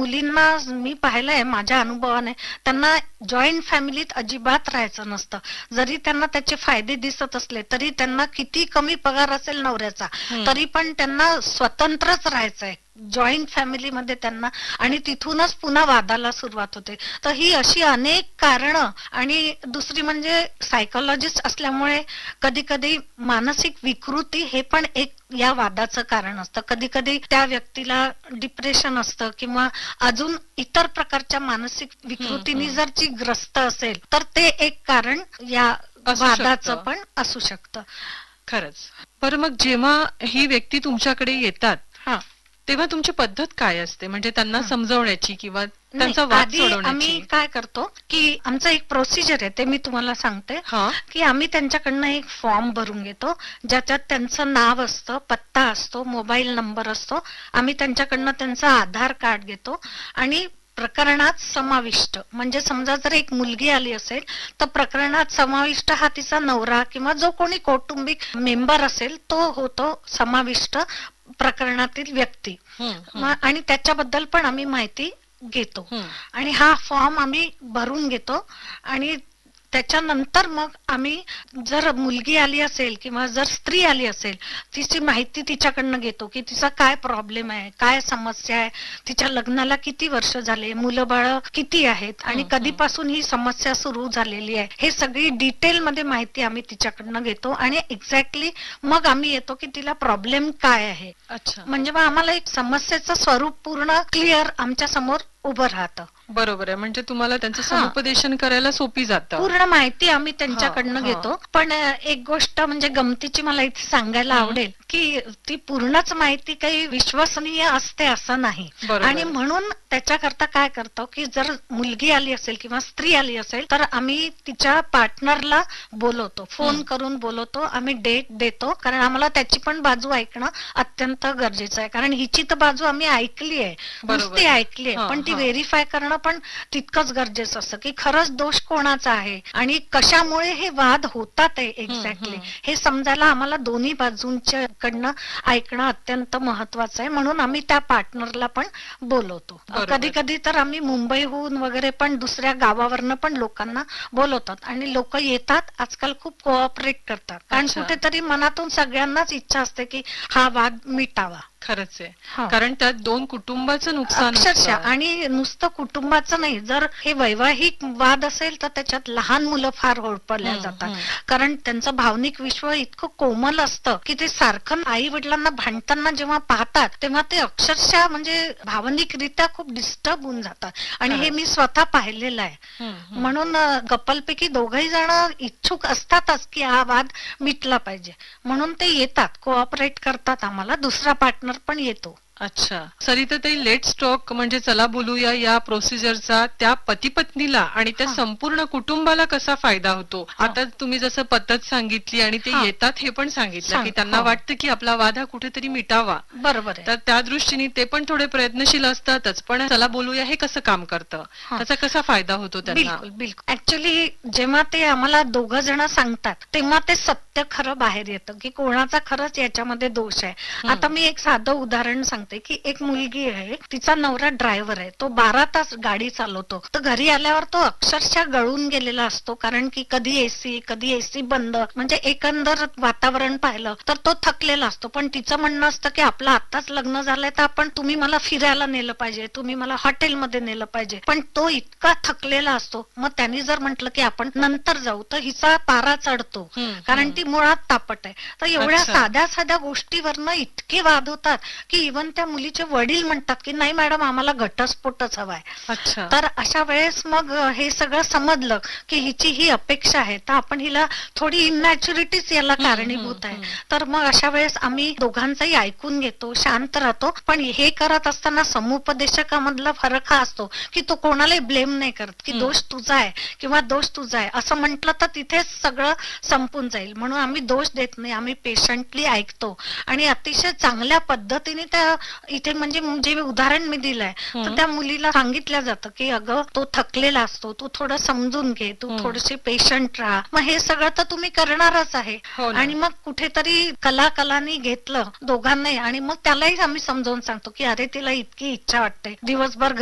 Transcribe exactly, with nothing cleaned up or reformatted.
मुलींना मी पाहिलंय माझ्या अनुभवाने, त्यांना जॉईंट फॅमिलीत अजिबात राहायचं नसतं. जरी त्यांना त्याचे फायदे दिसत असले तरी त्यांना किती कमी पगार असेल नवऱ्याचा, तरी पण त्यांना स्वतंत्रच राहायचंय जॉईंट फॅमिलीमध्ये त्यांना. आणि तिथूनच पुन्हा वादाला सुरुवात होते. तर ही अशी अनेक कारणं. आणि दुसरी म्हणजे सायकोलॉजिस्ट असल्यामुळे कधी कधी मानसिक विकृती हे पण एक या वादाचं कारण असतं. कधी कधी त्या व्यक्तीला डिप्रेशन असतं किंवा अजून इतर प्रकारच्या मानसिक विकृतीने जर ती ग्रस्त असेल तर ते एक कारण या वादाचं पण असू शकतं. खरंच. बरं, मग जेव्हा ही व्यक्ती तुमच्याकडे येतात तेव्हा तुमची पद्धत काय असते, म्हणजे त्यांना समजवण्याची किंवा त्यांचा वाद सोडवण्याची? आम्ही काय करतो की आमचं एक प्रोसिजर आहे, ते मी तुम्हाला सांगते. की आम्ही त्यांच्याकडनं एक फॉर्म भरून घेतो ज्याच्यात त्यांचं नाव असतं, पत्ता असतो, मोबाईल नंबर असतो. आम्ही त्यांच्याकडनं त्यांचं आधार कार्ड घेतो आणि प्रकरणात समाविष्ट, म्हणजे समजा जर एक मुलगी आली असेल तर प्रकरणात समाविष्ट हा तिचा नवरा किंवा जो कोणी कौटुंबिक मेंबर असेल तो होतो समाविष्ट प्रकरणातील व्यक्ती. आणि त्याच्याबद्दल पण आम्ही माहिती घेतो आणि हा फॉर्म आम्ही भरून घेतो. आणि त्याच्यानंतर मग आम्ही जर मुलगी आली असेल किंवा जर स्त्री आली असेल तिची माहिती तिच्याकडनं घेतो की तिचा काय प्रॉब्लेम आहे, काय समस्या आहे, तिच्या लग्नाला किती वर्ष झाले, मुलं बाळ किती आहेत आणि कधीपासून ही समस्या सुरू झालेली आहे, हे सगळी डिटेल मध्ये माहिती आम्ही तिच्याकडनं घेतो. आणि एक्झॅक्टली मग आम्ही येतो की तिला प्रॉब्लेम काय आहे. म्हणजे मग आम्हाला एक समस्येचं स्वरूप पूर्ण क्लिअर आमच्या समोर उभं राहतं. बरोबर आहे. म्हणजे तुम्हाला त्यांचं समुपदेशन करायला सोपी जातं. पूर्ण माहिती आम्ही त्यांच्याकडनं घेतो. पण एक गोष्ट म्हणजे गमतीची मला इथे सांगायला आवडेल की ती पूर्णच माहिती काही विश्वसनीय असते असं नाही. आणि म्हणून त्याच्याकरता काय करतो की जर मुलगी आली असेल किंवा स्त्री आली असेल तर आम्ही तिच्या पार्टनरला बोलवतो, फोन करून बोलवतो, आम्ही डेट देतो. कारण आम्हाला त्याची पण बाजू ऐकणं अत्यंत गरजेचं आहे. कारण हिची तर बाजू आम्ही ऐकली आहे, नुसती ऐकली आहे, पण ती व्हेरीफाय करणं पण तितकंच गरजेचं असतं की खरंच दोष कोणाचा आहे आणि कशामुळे हे वाद होतात आहे एक्झॅक्टली हे समजायला आम्हाला दोन्ही बाजूंच्या कडनं ऐकणं अत्यंत महत्वाचं आहे. म्हणून आम्ही त्या पार्टनरला पण बोलवतो. कधी कधी तर आम्ही मुंबईहून वगैरे पण दुसऱ्या गावावरनं पण लोकांना बोलवतात आणि लोक येतात. आजकाल खूप कोऑपरेट करतात कारण कुठेतरी मनातून सगळ्यांनाच इच्छा असते की हा वाद मिटावा. खरंच आहे, कारण त्यात दोन कुटुंबाचं नुकसान अक्षरशः. आणि नुसतं कुटुंबाचं नाही, जर हे वैवाहिक वाद असेल तर त्याच्यात लहान मुलं फार होरपळल्या जातात. कारण त्यांचं भावनिक विश्व इतकं कोमल असतं की ते सारखं आई वडिलांना भांडताना जेव्हा पाहतात तेव्हा ते अक्षरशः म्हणजे भावनिकरित्या खूप डिस्टर्ब होऊन जातात. आणि हे मी स्वतः पाहिलेलं आहे. म्हणून कपलपैकी दोघही जण इच्छुक असतातच की हा वाद मिटला पाहिजे, म्हणून ते येतात, कोऑपरेट करतात आम्हाला. दुसरा पार्टनर पण येतो. अच्छा. सरिताताई, लेट्स टॉक म्हणजे चला बोलूया या प्रोसिजरचा त्या पती पत्नीला आणि त्या संपूर्ण कुटुंबाला कसा फायदा होतो? आता तुम्ही जसं पद्धत सांगितली आणि ते येतात हे पण सांगितलं की त्यांना वाटतं की आपला वाद हा कुठेतरी मिटावा. बरोबर. तर त्या दृष्टीने ते पण थोडे प्रयत्नशील असतातच. पण चला बोलूया हे कसं काम करतं, त्याचा कसा फायदा होतो त्यांना? बिलकुल बिलकुल. ऍक्च्युली जेव्हा ते आम्हाला दोघं जण सांगतात तेव्हा ते सत्य खरं बाहेर येतं की कोणाचा खरंच याच्यामध्ये दोष आहे. आता मी एक साधं उदाहरण सांगते की एक मुलगी आहे, तिचा नवरा ड्रायव्हर आहे, तो बारा तास गाडी चालवतो. तर घरी आल्यावर तो अक्षरशः गळून गेलेला असतो कारण की कधी एसी कधी एसी बंद, म्हणजे एकंदर वातावरण पाहिलं तर तो थकलेला असतो. पण तिचं म्हणणं असतं की आपलं आत्ताच लग्न झालंय तर आपण तुम्ही मला फिरायला नेलं पाहिजे, तुम्ही मला हॉटेलमध्ये नेलं पाहिजे. पण तो इतका थकलेला असतो. मग त्यांनी जर म्हटलं की आपण नंतर जाऊ तर हिचा पारा चढतो कारण ती मुळात तापट आहे. तर एवढ्या साध्या साध्या गोष्टीवरनं इतके वाद होतात की इव्हन त्या मुलीचे वडील म्हणतात की नाही मॅडम आम्हाला घटस्फोटच हवाय. तर अशा वेळेस मग हे सगळं समजलं की हिची ही अपेक्षा आहे तर आपण हिला थोडी इमॅच्युरिटीच याला कारणीभूत आहे. तर मग अशा वेळेस आम्ही दोघांचंही ऐकून घेतो, शांत राहतो. पण हे करत असताना समुपदेशकामधला फरक हा असतो की तो कोणालाही ब्लेम नाही करत की दोष तुझा आहे किंवा दोष तुझा आहे असं म्हटलं तर तिथेच सगळं संपून जाईल. म्हणून आम्ही दोष देत नाही, आम्ही पेशंटली ऐकतो आणि अतिशय चांगल्या पद्धतीने त्या इथे म्हणजे जे उदाहरण मी दिलंय तर त्या मुलीला सांगितलं जातं की अगं तो थकलेला असतो, तू थोडं समजून घे, तू थोडीशी पेशंट राहा. मग हे सगळं तर तुम्ही करणारच आहे. आणि मग कुठेतरी कला कलानी घेतलं दोघांनाही आणि मग त्यालाही आम्ही समजावून सांगतो की अरे तिला इतकी इच्छा वाटते, दिवसभर